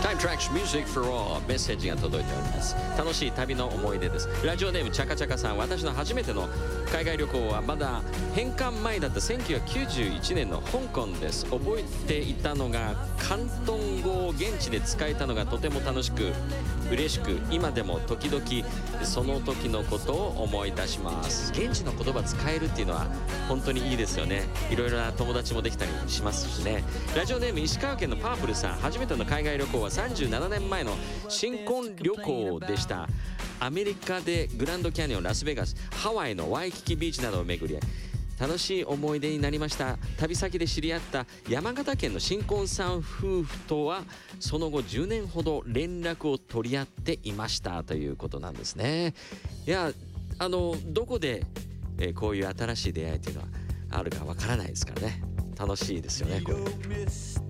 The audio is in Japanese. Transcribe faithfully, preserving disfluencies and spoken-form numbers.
Time Tracks Music for All メッセージが届いております。楽しい旅の思い出です。ラジオネームチャカチャカさん、私の初めての海外旅行はまだ返還前だったせんきゅうひゃくきゅうじゅういちねんの香港です。覚えていたのが広東語を現地で使えたのがとても楽しく嬉しく、今でも時々その時のことを思い出します。現地の言葉使えるっていうのは本当にいいですよね。いろいろな友達もできたりしますしね。ラジオネーム石川県のパープルさん、初めての海外旅行はさんじゅうななねんまえの新婚旅行でした。アメリカでグランドキャニオン、ラスベガス、ハワイのワイキキビーチなどを巡り楽しい思い出になりました。旅先で知り合った山形県の新婚さん夫婦とはその後じゅうねんほど連絡を取り合っていましたということなんですね。いや、あのどこで、えー、こういう新しい出会いというのはあるかわからないですからね。楽しいですよね、これ。